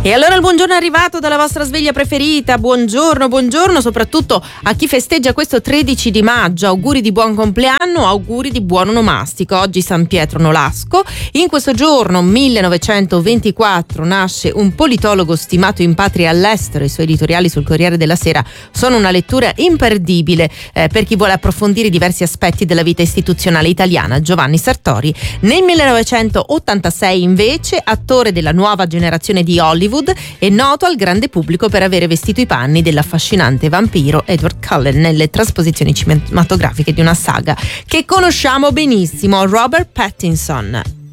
E allora il buongiorno è arrivato dalla vostra sveglia preferita. Buongiorno, buongiorno soprattutto a chi festeggia questo 13 di maggio. Auguri di buon compleanno, auguri di buon onomastico. Oggi San Pietro Nolasco. In questo giorno 1924 nasce un politologo stimato in patria e all'estero. I suoi editoriali sul Corriere della Sera sono una lettura imperdibile per chi vuole approfondire diversi aspetti della vita istituzionale italiana. Giovanni Sartori. Nel 1986 invece, attore della nuova generazione di Hollywood, è noto al grande pubblico per avere vestito i panni dell'affascinante vampiro Edward Cullen nelle trasposizioni cinematografiche di una saga che conosciamo benissimo, Robert Pattinson.